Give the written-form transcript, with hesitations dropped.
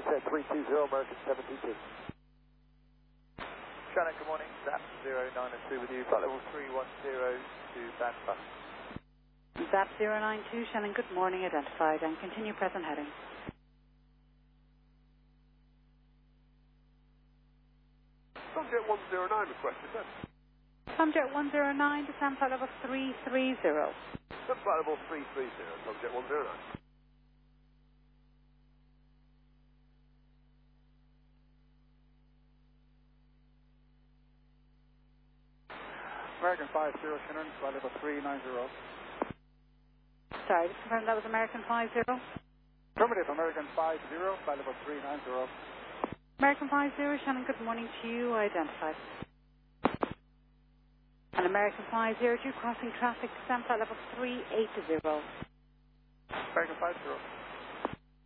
set 320, American 722. Shannon, good morning. ZAP 092 with you. Flight level 310 to Banff. ZAP 092, Shannon, good morning. Identified and continue present heading. Subjet 109 requested, sir. Subjet 109, descend flight level 330. Flight level 330, Subjet 109. American 50, Shannon, flight level 390. Sorry, just confirm that was American 50. Affirmative, American 50, flight level 390. American 50, Shannon, good morning to you. Identified. And American 50, due crossing traffic, descend flight level 380. American 50.